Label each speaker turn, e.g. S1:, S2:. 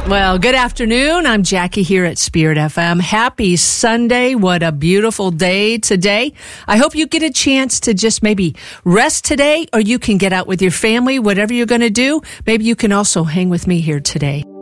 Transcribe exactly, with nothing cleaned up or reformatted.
S1: Well, good afternoon. I'm Jackie here at Spirit F M. Happy Sunday. What a beautiful day today. I hope you get a chance to just maybe rest today, or you can get out with your family, whatever you're going to do. Maybe you can also hang with me here today.